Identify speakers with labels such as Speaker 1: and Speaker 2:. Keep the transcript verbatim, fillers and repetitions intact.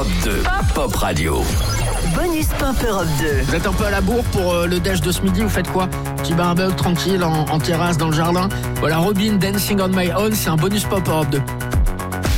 Speaker 1: Europe deux, Pop Radio.
Speaker 2: Bonus Pop Europe deux.
Speaker 3: Vous êtes un peu à la bourre pour euh, le déj de ce midi, vous faites quoi? Petit barbecue tranquille en, en terrasse dans le jardin. Voilà, Robin, Dancing on My Own, c'est un bonus Pop Europe deux.